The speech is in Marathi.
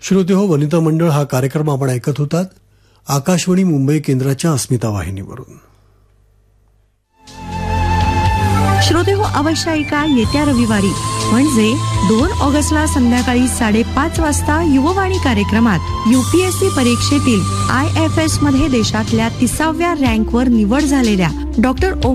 श्रोतेहो, वनिता मंडळ हा कार्यक्रम आपण ऐकत होतात आकाशवाणी मुंबई केंद्राच्या अस्मिता वाहिनीवरून. श्रोतेहो, अवश्य ऐका येत्या रविवारी म्हणजे 2 ऑगस्टला संध्याकाळी 5:30 वाजता युववाणी कार्यक्रमात UPSC परीक्षेतील IFS मध्ये देशातल्या 30व्या रँकवर निवड झालेल्या डॉक्टर